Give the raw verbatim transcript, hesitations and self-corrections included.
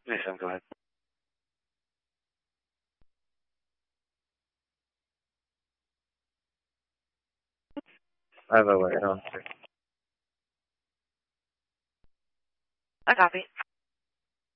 Yes, Sam, go ahead. By the way, I don't. I copy.